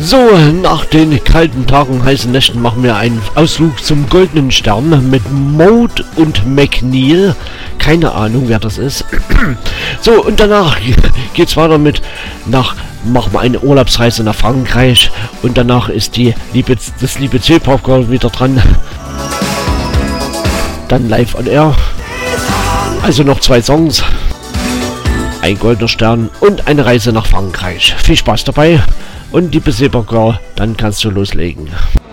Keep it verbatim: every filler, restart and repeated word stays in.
So, nach den kalten Tagen, heißen Nächten machen wir einen Ausflug zum Goldenen Stern mit Maud und McNeil. Keine Ahnung, wer das ist. So, und danach geht's weiter mit nach machen wir eine Urlaubsreise nach Frankreich und danach ist die liebe das liebe C-Pop-Girl wieder dran. Dann live on air. Also noch zwei Songs. Ein Goldener Stern und eine Reise nach Frankreich. Viel Spaß dabei und liebe C-Pop-Girl, dann kannst du loslegen.